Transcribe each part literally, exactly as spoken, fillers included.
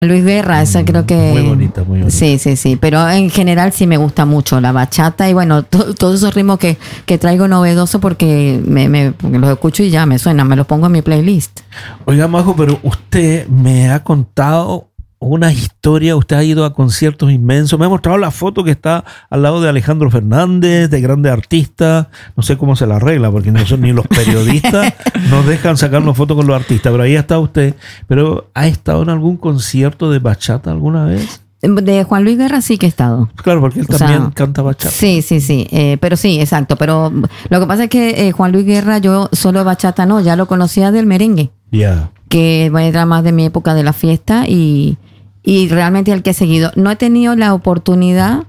Luis Guerra, esa creo que... Muy bonita, muy bonita. Sí, sí, sí, pero en general sí me gusta mucho la bachata y bueno, to, todos esos ritmos que, que traigo novedoso porque, me, me, porque los escucho y ya me suenan, me los pongo en mi playlist. Oiga, Majo, pero usted me ha contado una historia, usted ha ido a conciertos inmensos, me ha mostrado la foto que está al lado de Alejandro Fernández, de grandes artistas, no sé cómo se la arregla, porque no son ni los periodistas nos dejan sacarnos fotos con los artistas, pero ahí está usted. Pero ¿ha estado en algún concierto de bachata alguna vez? De Juan Luis Guerra sí que he estado. Claro, porque él O también sea, canta bachata. Sí, sí, sí, eh, pero sí, exacto, pero lo que pasa es que eh, Juan Luis Guerra, yo solo bachata no, ya lo conocía del merengue, Ya. Yeah. que era más de mi época de la fiesta y... Y realmente el que he seguido. No he tenido la oportunidad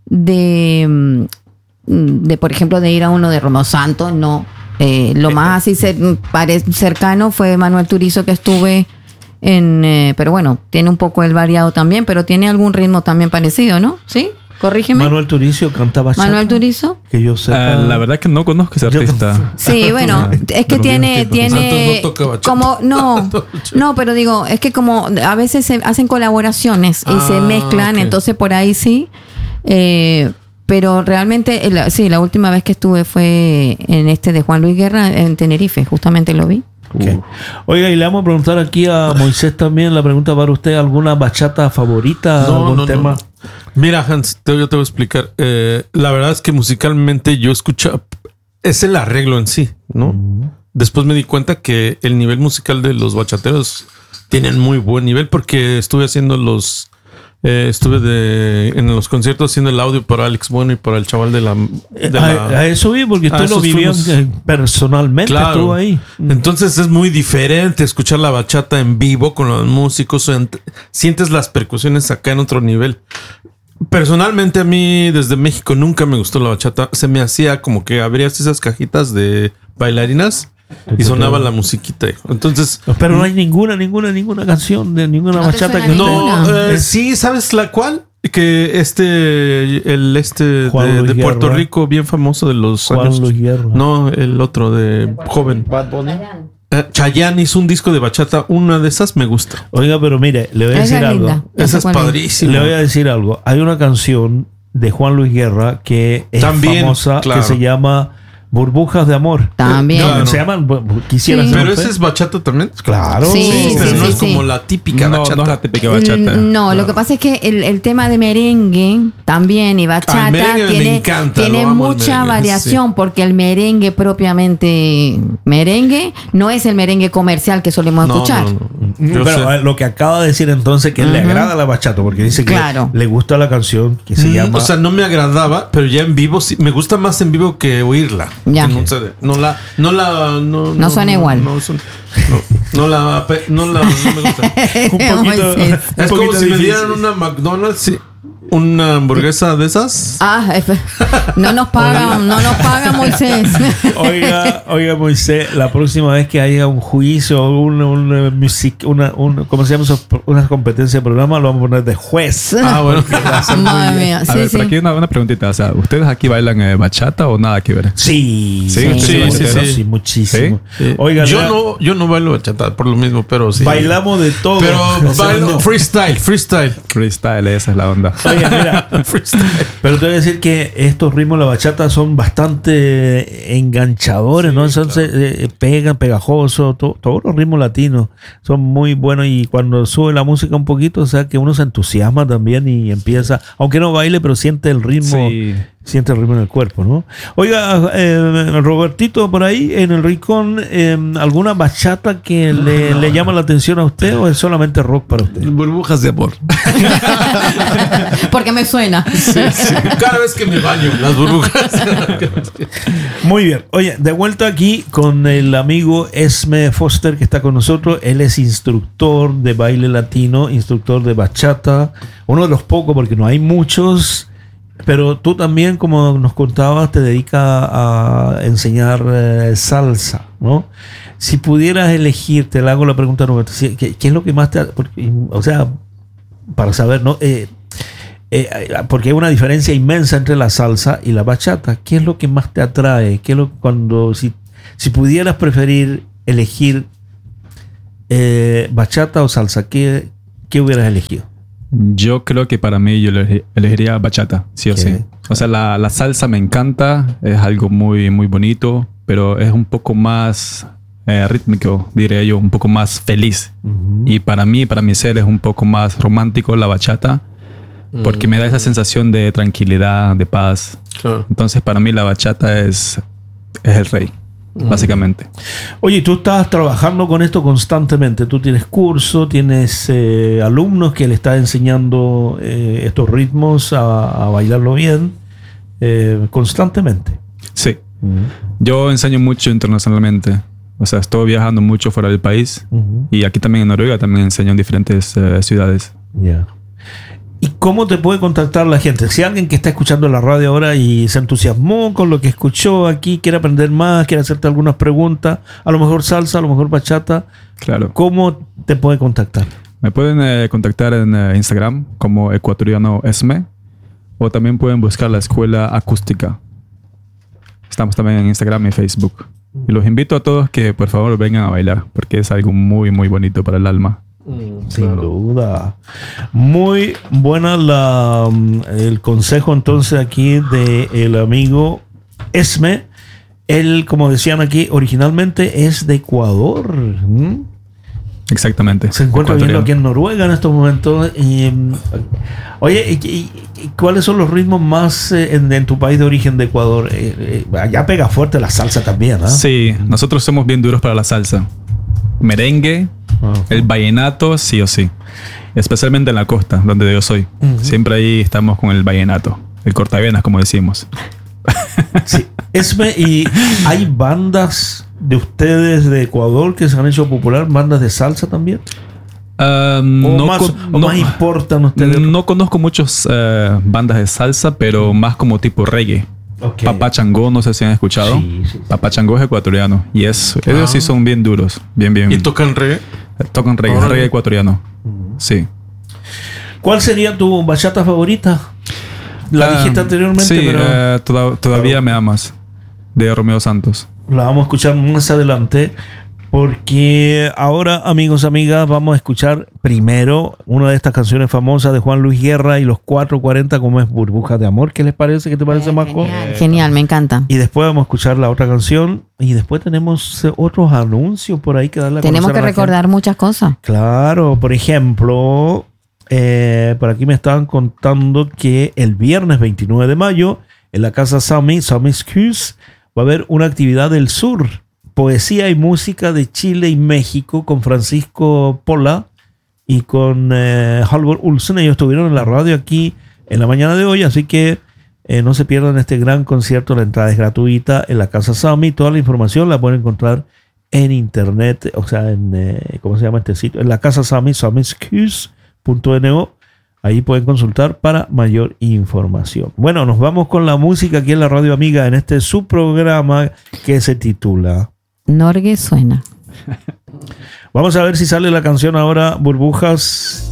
de, de por ejemplo, de ir a uno de Romeo Santos, no. Eh, lo más así cer- cercano fue Manuel Turizo, que estuve en... Eh, pero bueno, tiene un poco el variado también, pero tiene algún ritmo también parecido, ¿no? ¿Sí? Corrígeme. Manuel Turizo canta bachata. Manuel Turizo. Que yo sepa. Uh, la verdad que no conozco ese artista. Sí, bueno, es que tiene, tiene no toca como, no, no, pero digo, es que como a veces se hacen colaboraciones y Ah, se mezclan, ok. entonces por ahí sí, eh, pero realmente, el- sí, la última vez que estuve fue en este de Juan Luis Guerra en Tenerife, justamente lo vi. Okay. Oiga, y le vamos a preguntar aquí a Moisés también, la pregunta para usted, ¿alguna bachata favorita? No, ¿Algún no, tema? no. Mira, Hans, te, yo te voy a explicar. Eh, la verdad es que musicalmente yo escucho... Es el arreglo en sí, ¿no? Uh-huh. Después me di cuenta que el nivel musical de los bachateros tienen muy buen nivel porque estuve haciendo los... Eh, estuve de, en los conciertos haciendo el audio para Alex Bueno y para el chaval de la... De la a, a eso vi, porque usted a lo esos vivió fuimos. eh, personalmente, Claro. estuvo ahí. Entonces es muy diferente escuchar la bachata en vivo con los músicos. ent- Sientes las percusiones acá en otro nivel. Personalmente a mí desde México nunca me gustó la bachata. Se me hacía como que abrías esas cajitas de bailarinas y sonaba la musiquita. Entonces... Pero no hay ninguna, ninguna, ninguna canción de ninguna ¿No te bachata suena que ninguna? No, eh, Es- sí, ¿sabes la cual? Que este, el este Juan de, Luis de Puerto Guerra. Rico, bien famoso de los Juan años. Luis Guerra. No, el otro de joven. Bad Bunny. Eh, Chayanne hizo un disco de bachata. Una de esas me gusta. Oiga, pero mire, le voy a Esa decir es algo. linda. Ya Esa sé es cuál es. padrísima. Le voy a decir algo. Hay una canción de Juan Luis Guerra que es También, famosa, claro. que se llama Burbujas de Amor. También. No, Claro. se llaman, bu- quisiera Sí. ser Pero usted. ese es bachata también. Claro. Sí, Sí, pero sí, no sí, es sí. como la típica No, bachata. no es la típica bachata. Mm, No, lo que pasa es que el, el tema de merengue también y bachata Ah, el merengue me tiene, encanta, tiene lo amo el mucha merengue, variación porque el merengue propiamente merengue no es el merengue comercial que solemos No, escuchar. no, no. Yo Pero sé. eh, lo que acaba de decir entonces que le Ujú. agrada la bachata, porque dice que Claro. le gusta la canción que se Mm, llama. O sea, no me agradaba, pero ya en vivo sí. Me gusta más en vivo que oírla. Ya. Que no, sé, no la, no la, no, No suena igual. No, son- no, no la, no la, no me gusta. un poquito, Moisés. un Es como poquito si me difícil. dieran una McDonald's, sí, una hamburguesa de esas. Ah, espe- no nos pagan, no nos pagan Moisés. Oiga, oiga, Moisés, la próxima vez que haya un juicio o una, una, music, una, una, ¿cómo se llama eso? Una competencia de programa, lo vamos a poner de juez. Ah, bueno. Madre mía, A sí, ver, sí. pero aquí una, una preguntita. O sea, ¿ustedes aquí bailan eh, bachata o nada que ver? Sí, Sí, sí, sí, sí, sí, sí, muchísimo. Sí. Oiga, yo mira, no, yo no bailo bachata por lo mismo, pero sí. bailamos de todo. Pero O sea, bailo no. freestyle, freestyle. Freestyle, esa es la onda. Oiga, mira, Freestyle. pero te voy a decir que estos ritmos de la bachata son bastante enganchadores, ¿no? Entonces eh, pegan, pegajosos, to- todos los ritmos latinos son muy buenos y cuando sube la música un poquito, o sea que uno se entusiasma también y empieza, aunque no baile, pero siente el ritmo. Sí. Siente el ritmo en el cuerpo, ¿no? Oiga, eh, Robertito, por ahí en el rincón, eh, ¿alguna bachata que le, le llama la atención a usted o es solamente rock para usted? Burbujas de amor. Porque me suena. Cada vez que me baño, las burbujas. Muy bien. Oye, de vuelta aquí con el amigo Esme Foster que está con nosotros. Él es instructor de baile latino, instructor de bachata. Uno de los pocos porque no hay muchos. Pero tú también, como nos contabas, te dedicas a enseñar eh, salsa, ¿no? Si pudieras elegir, te le hago la pregunta, Roberto, si- ¿qué, qué es lo que más te... porque, o sea, para saber, ¿no? Eh, eh, porque hay una diferencia inmensa entre la salsa y la bachata. ¿Qué es lo que más te atrae? ¿Qué es lo cuando si, si pudieras preferir elegir eh, bachata o salsa? ¿qué, ¿qué hubieras elegido? Yo creo que para mí yo ele- elegiría bachata, sí o ¿Qué? sí. O sea, la, la salsa me encanta, es algo muy, muy bonito, pero es un poco más eh, rítmico, diría yo, un poco más feliz. Ujú. Y para mí, para mi ser, es un poco más romántico la bachata, porque me da esa sensación de tranquilidad, de paz. Claro. Entonces, para mí la bachata es, es el rey, básicamente. Oye, tú estás trabajando con esto constantemente. Tú tienes curso, tienes eh, alumnos que le estás enseñando eh, estos ritmos a, a bailarlo bien eh, constantemente. Sí. Yo enseño mucho internacionalmente. O sea, estoy viajando mucho fuera del país. Ujú. Y aquí también en Noruega también enseño en diferentes eh, ciudades. Ya. ¿Y cómo te puede contactar la gente? Si alguien que está escuchando la radio ahora y se entusiasmó con lo que escuchó aquí, quiere aprender más, quiere hacerte algunas preguntas, a lo mejor salsa, a lo mejor bachata, Claro. ¿cómo te puede contactar? Me pueden eh, contactar en eh, Instagram como ecuatoriano Esme. O también pueden buscar la escuela acústica. Estamos también en Instagram y Facebook. Y los invito a todos que por favor vengan a bailar, porque es algo muy, muy bonito para el alma. Sin duda. Muy buena la, mm, el consejo entonces aquí del amigo Esme. Él, como decían aquí, originalmente es de Ecuador. ¿Mm? Exactamente. Se encuentra viviendo Ecuatoriano. aquí en Noruega en estos momentos. Y, mm, oye, ¿y, y- y cuáles son los ritmos más eh, en, en tu país de origen de Ecuador? Eh, eh, allá pega fuerte la salsa también, ¿ah? Sí, nosotros somos bien duros para la salsa. Merengue, Ah. el vallenato, sí o sí. Especialmente en la costa, donde yo soy. Ujú. Siempre ahí estamos con el vallenato. El cortavenas, como decimos. Sí. Esme, ¿y hay bandas de ustedes de Ecuador que se han hecho popular? ¿Bandas de salsa también? Ah, ¿O, no, más, con- o no- más importan ustedes? no conozco muchas eh, bandas de salsa, pero más como tipo reggae. Ok. Papá Changó, no sé si han escuchado. Sí, sí, sí. Papá Changó es ecuatoriano. Y es, ellos sí son bien duros. Bien, bien. ¿Y tocan reggae? Tocan reggae, Órale. reggae ecuatoriano. Sí. ¿Cuál sería tu bachata favorita? La Ah, dijiste anteriormente, sí, pero eh, toda- todavía me amas. De Romeo Santos. la vamos a escuchar más adelante. Porque ahora, amigos, amigas, vamos a escuchar primero una de estas canciones famosas de Juan Luis Guerra y los cuatro cuarenta, como es Burbujas de Amor. ¿Qué les parece? ¿Qué te parece, Marco? Genial, genial, me encanta. Y después vamos a escuchar la otra canción. Y después tenemos eh, otros anuncios por ahí que darle a Tenemos conocer que a la recordar muchas cosas. gente. Claro, por ejemplo, eh, por aquí me estaban contando que el viernes veintinueve de mayo, en la casa Sami, Sami's Cus, va a haber una actividad del sur. Poesía y música de Chile y México con Francisco Pola y con eh, Halvor Olsen. Ellos estuvieron en la radio aquí en la mañana de hoy, así que eh, no se pierdan este gran concierto. La entrada es gratuita en la Casa Sami. Toda la información la pueden encontrar en internet, o sea, en, eh, ¿cómo se llama este sitio? En la Casa Sami, samiscus punto no. Ahí pueden consultar para mayor información. Bueno, nos vamos con la música aquí en la Radio Amiga en este subprograma que se titula... Norge suena. Vamos a ver si sale la canción ahora, Burbujas